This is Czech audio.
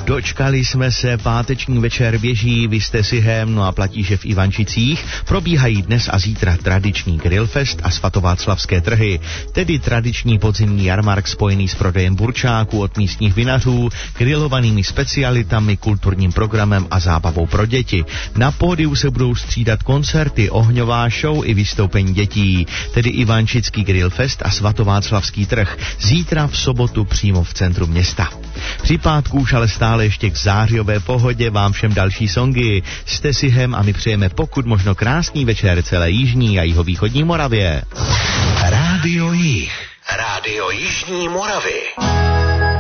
Dočkali jsme se, páteční večer běží, vy jste si hem, no a platí, že v Ivančicích probíhají dnes a zítra tradiční grillfest a svatováclavské trhy, tedy tradiční podzimní jarmark spojený s prodejem burčáků od místních vinařů, grillovanými specialitami, kulturním programem a zábavou pro děti. Na pódiu se budou střídat koncerty, ohňová show i vystoupení dětí, tedy Ivančický grillfest a svatováclavský trh, zítra v sobotu přímo v centru města. Při pátku už ale stále ještě k zářijové pohodě vám všem další songy. Jste si hem a my přejeme pokud možno krásný večer celé jižní a jihovýchodní Moravě. Rádio Jih. Rádio Jižní Moravy.